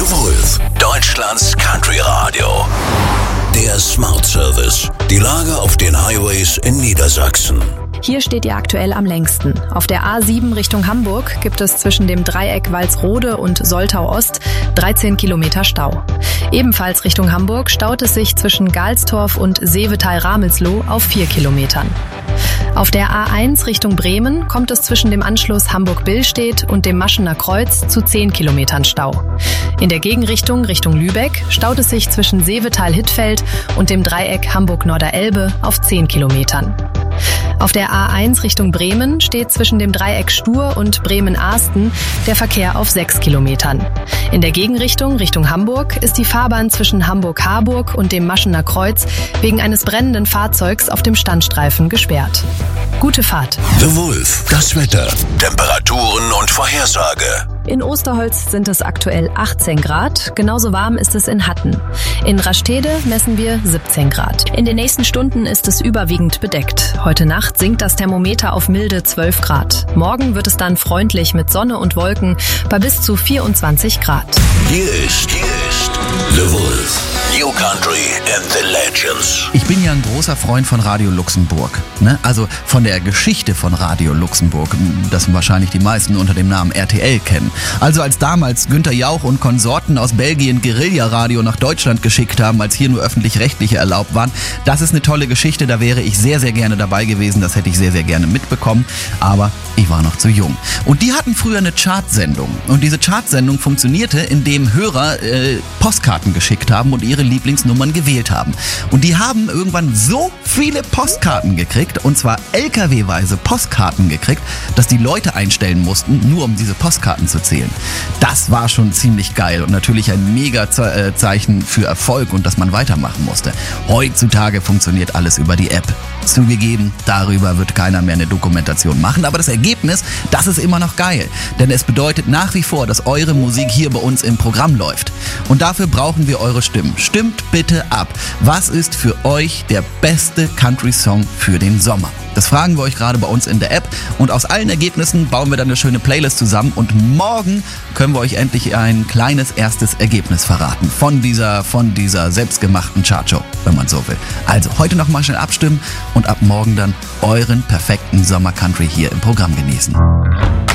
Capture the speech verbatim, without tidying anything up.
The Wolf, Deutschlands Country Radio. Der Smart Service. Die Lage auf den Highways in Niedersachsen. Hier steht ihr aktuell am längsten. Auf der A sieben Richtung Hamburg gibt es zwischen dem Dreieck Walsrode und Soltau Ost dreizehn Kilometer Stau. Ebenfalls Richtung Hamburg staut es sich zwischen Galstorf und Seevetal-Ramelsloh auf vier Kilometern. Auf der A eins Richtung Bremen kommt es zwischen dem Anschluss Hamburg-Billstedt und dem Maschener Kreuz zu zehn Kilometern Stau. In der Gegenrichtung Richtung Lübeck staut es sich zwischen Seevetal-Hittfeld und dem Dreieck Hamburg-Norderelbe auf zehn Kilometern. Auf der A eins Richtung Bremen steht zwischen dem Dreieck Stur und Bremen-Arsten der Verkehr auf sechs Kilometern. In der Gegenrichtung Richtung Hamburg ist die Fahrbahn zwischen Hamburg-Harburg und dem Maschener Kreuz wegen eines brennenden Fahrzeugs auf dem Standstreifen gesperrt. Gute Fahrt. The Wolf, das Wetter, Temperaturen und Vorhersage. In Osterholz sind es aktuell achtzehn Grad, genauso warm ist es in Hatten. In Rastede messen wir siebzehn Grad. In den nächsten Stunden ist es überwiegend bedeckt. Heute Nacht sinkt das Thermometer auf milde zwölf Grad. Morgen wird es dann freundlich mit Sonne und Wolken bei bis zu vierundzwanzig Grad. Hier ist, hier ist The Wolf, New Country and the Legends. Ich bin ja ein großer Freund von Radio Luxemburg, ne? Also von der Geschichte von Radio Luxemburg, das wahrscheinlich die meisten unter dem Namen R T L kennen. Also als damals Günther Jauch und Konsorten aus Belgien Guerilla-Radio nach Deutschland geschickt haben, als hier nur öffentlich-rechtliche erlaubt waren. Das ist eine tolle Geschichte, da wäre ich sehr, sehr gerne dabei gewesen, das hätte ich sehr, sehr gerne mitbekommen, aber ich war noch zu jung. Und die hatten früher eine Chartsendung und diese Chartsendung funktionierte, indem Hörer äh, Postkarten geschickt haben und ihre Lieblingsnummern gewählt haben. Und die haben irgendwann so viele Postkarten gekriegt, und zwar L K W-weise Postkarten gekriegt, dass die Leute einstellen mussten, nur um diese Postkarten zu zählen. Das war schon ziemlich geil und natürlich ein mega Ze- Zeichen für Erfolg und dass man weitermachen musste. Heutzutage funktioniert alles über die App. Zugegeben, darüber wird keiner mehr eine Dokumentation machen, aber das Ergebnis, das ist immer noch geil. Denn es bedeutet nach wie vor, dass eure Musik hier bei uns im Programm läuft. Und dafür brauchen wir eure Stimmen. Stimmt bitte ab. Was ist für euch der beste Country-Song für den Sommer? Das fragen wir euch gerade bei uns in der App und aus allen Ergebnissen bauen wir dann eine schöne Playlist zusammen und morgen können wir euch endlich ein kleines erstes Ergebnis verraten von dieser, von dieser selbstgemachten Chartshow, wenn man so will. Also heute noch mal schnell abstimmen und ab morgen dann euren perfekten Sommer-Country hier im Programm genießen.